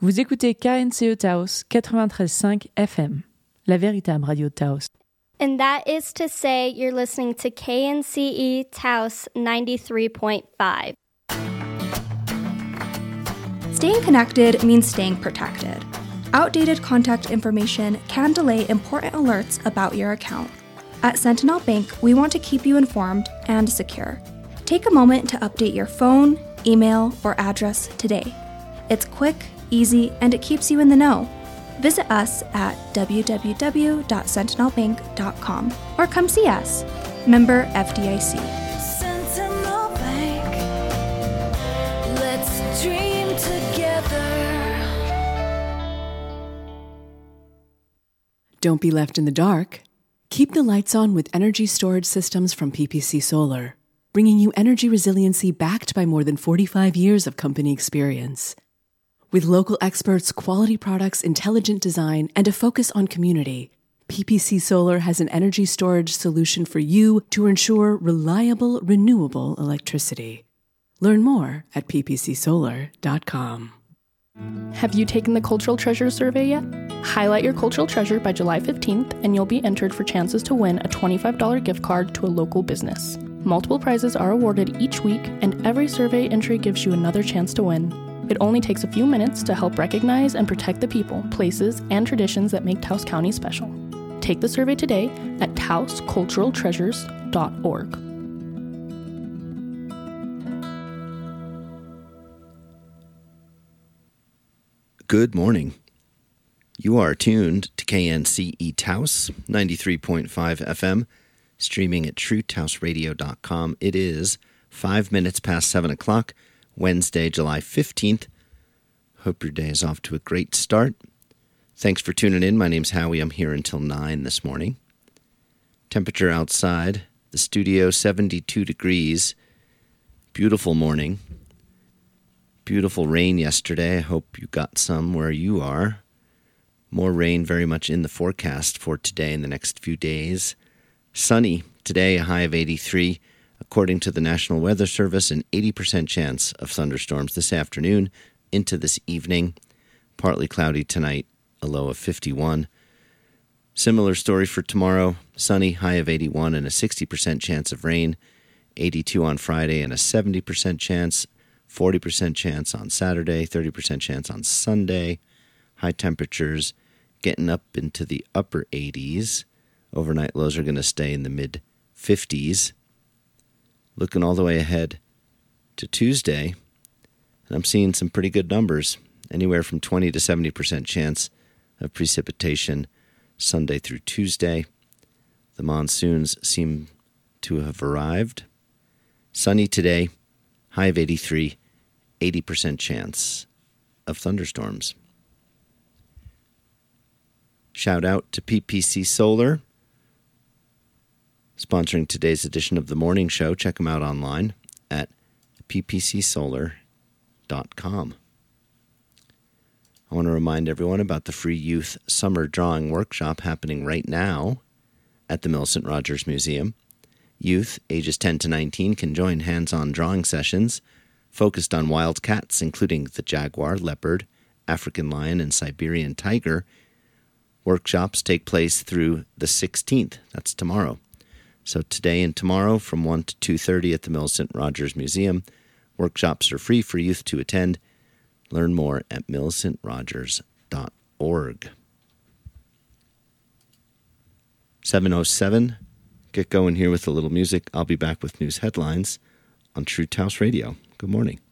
Vous écoutez KNCE Taos 93.5 FM, la véritable radio de Taos. And that is to say you're listening to KNCE Taos 93.5. Staying connected means staying protected. Outdated contact information can delay important alerts about your account. At Sentinel Bank, we want to keep you informed and secure. Take a moment to update your phone, email, or address today. It's quick, easy, and it keeps you in the know. Visit us at www.sentinelbank.com or come see us. Member FDIC. Sentinel Bank, let's dream together. Don't be left in the dark. Keep the lights on with energy storage systems from PPC Solar, bringing you energy resiliency backed by more than 45 years of company experience. With local experts, quality products, intelligent design, and a focus on community, PPC Solar has an energy storage solution for you to ensure reliable, renewable electricity. Learn more at ppcsolar.com. Have you taken the Cultural Treasure Survey yet? Highlight your cultural treasure by July 15th, and you'll be entered for chances to win a $25 gift card to a local business. Multiple prizes are awarded each week, and every survey entry gives you another chance to win. It only takes a few minutes to help recognize and protect the people, places, and traditions that make Taos County special. Take the survey today at taosculturaltreasures.org. Good morning. You are tuned to KNCE Taos 93.5 FM, streaming at truetaosradio.com. It is 5 minutes past 7 o'clock. Wednesday, July 15th. Hope your day is off to a great start. Thanks for tuning in. My name's Howie. I'm here until 9 this morning. Temperature outside the studio, 72 degrees. Beautiful morning. Beautiful rain yesterday. I hope you got some where you are. More rain very much in the forecast for today and the next few days. Sunny today, a high of 83. According to the National Weather Service, an 80% chance of thunderstorms this afternoon into this evening. Partly cloudy tonight, a low of 51. Similar story for tomorrow. Sunny, high of 81 and a 60% chance of rain. 82 on Friday and a 70% chance. 40% chance on Saturday. 30% chance on Sunday. High temperatures getting up into the upper 80s. Overnight lows are going to stay in the mid-50s. Looking all the way ahead to Tuesday, and I'm seeing some pretty good numbers, anywhere from 20 to 70% chance of precipitation Sunday through Tuesday. The monsoons seem to have arrived. Sunny today, high of 83, 80% chance of thunderstorms. Shout out to PPC Solar, sponsoring today's edition of The Morning Show. Check them out online at ppcsolar.com. I want to remind everyone about the free youth summer drawing workshop happening right now at the Millicent Rogers Museum. Youth ages 10 to 19 can join hands-on drawing sessions focused on wild cats, including the jaguar, leopard, African lion, and Siberian tiger. Workshops take place through the 16th. That's tomorrow. So today and tomorrow from 1 to 2:30 at the Millicent Rogers Museum. Workshops are free for youth to attend. Learn more at millicentrogers.org. 7:07. Get going here with a little music. I'll be back with news headlines on True Taos Radio. Good morning.